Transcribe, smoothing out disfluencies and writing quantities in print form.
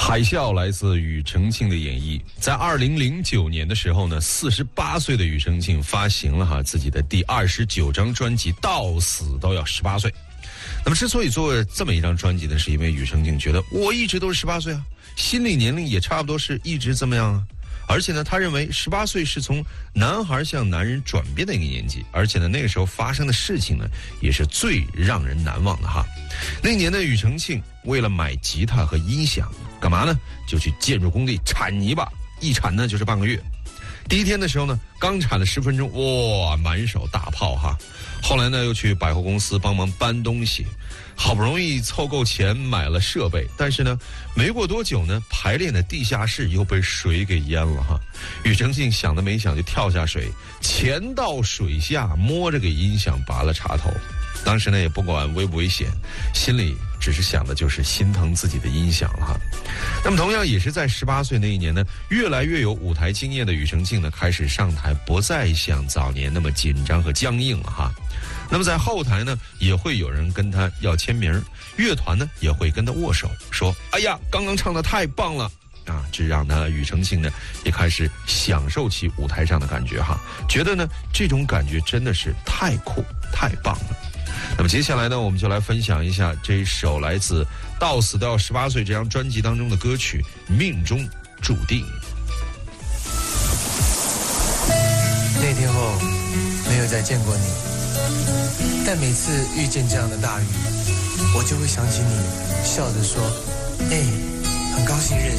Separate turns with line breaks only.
海啸来自庾澄庆的演绎。在2009年的时候呢，48岁的庾澄庆发行了自己的第29张专辑，到死都要18岁。那么之所以做这么一张专辑呢，是因为庾澄庆觉得我一直都是18岁啊，心理年龄也差不多是一直这么样啊。而且呢，他认为18岁是从男孩向男人转变的一个年纪，而且呢，那个时候发生的事情呢，也是最让人难忘的哈。那年的庾澄庆为了买吉他和音响，干嘛呢？就去建筑工地铲泥巴，一铲呢就是半个月。第一天的时候呢，刚铲了10分钟，哇，满手大泡哈。后来呢，又去百货公司帮忙搬东西，好不容易凑够钱买了设备，但是呢，没过多久呢，排练的地下室又被水给淹了哈。庾澄庆想都没想就跳下水，潜到水下，摸着给音响拔了插头。当时呢，也不管危不危险，心里只是想的就是心疼自己的音响了哈。那么同样也是在18岁那一年呢，越来越有舞台经验的庾澄庆呢，开始上台不再像早年那么紧张和僵硬了哈。那么在后台呢，也会有人跟他要签名，乐团呢也会跟他握手，说哎呀，刚刚唱得太棒了啊！这让呢庾澄庆呢也开始享受起舞台上的感觉哈，觉得呢这种感觉真的是太酷太棒了。那么接下来呢，我们就来分享一下这一首来自《到死都要18岁》这张专辑当中的歌曲《命中注定》。
那天后没有再见过你，但每次遇见这样的大雨，我就会想起你笑着说：“很高兴认识。”